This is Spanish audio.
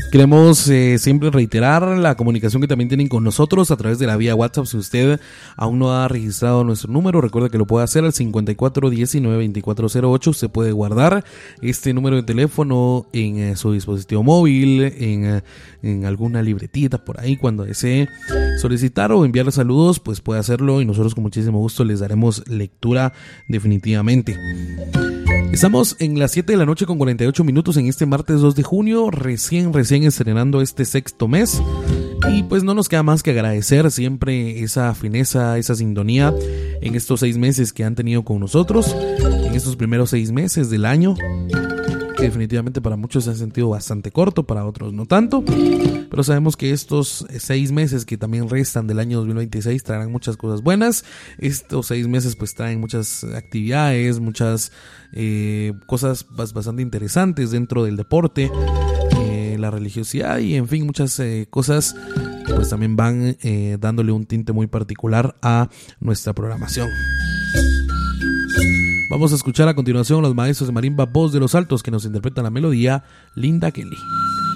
Queremos siempre reiterar la comunicación que también tienen con nosotros a través de la vía WhatsApp. Si usted aún no ha registrado nuestro número, recuerde que lo puede hacer al 5419-2408. Usted puede guardar este número de teléfono en su dispositivo móvil, en alguna libretita por ahí. Cuando desee solicitar o enviar saludos, pues puede hacerlo y nosotros con muchísimo gusto les daremos lectura definitivamente. Estamos en las 7 de la noche con 48 minutos en este martes 2 de junio, recién estrenando este sexto mes. Y pues no nos queda más que agradecer siempre esa fineza, esa sintonía en estos 6 meses que han tenido con nosotros, en estos primeros 6 meses del año, que definitivamente para muchos se han sentido bastante corto, para otros no tanto, pero sabemos que estos 6 meses que también restan del año 2026 traerán muchas cosas buenas. Estos 6 meses pues traen muchas actividades, muchas cosas bastante interesantes dentro del deporte, la religiosidad y en fin muchas cosas pues también van dándole un tinte muy particular a nuestra programación. Vamos a escuchar a continuación los maestros de marimba Voz de los Altos que nos interpretan la melodía Linda Kelly.